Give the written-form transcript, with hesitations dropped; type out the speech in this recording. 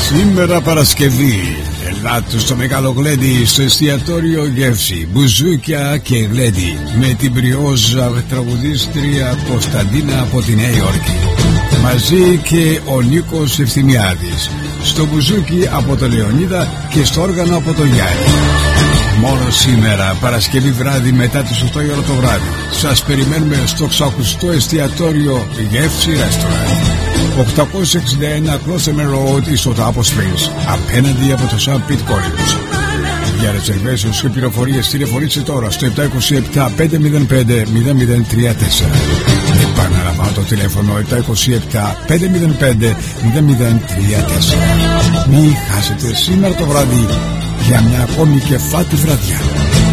Σήμερα Παρασκευή, ελάτε στο Μεγάλο Γλέντι, στο εστιατόριο Γεύση, μπουζούκια και γλέντι, με την πριόζα τραγουδίστρια Κωνσταντίνα από τη Νέα Υόρκη. Μαζί και ο Νίκος Ευθυμιάδης, στο μπουζούκι από τον Λεωνίδα και στο όργανο από τον Γιάννη. Μόνο σήμερα, Παρασκευή βράδυ μετά τις 8 η ώρα το βράδυ, σας περιμένουμε στο ξακουστό εστιατόριο Γεύση Restaurant, 861 Closeman Road, στο Apple Springs, απέναντι από το St. Pete College. Για reservations και πληροφορίες τηλεφωνήστε τώρα στο 727-505-0034. Επαναλαμβάνω το τηλέφωνο 727-505-0034. Μην χάσετε σήμερα το βράδυ για μια ακόμη κεφάτη βραδιά.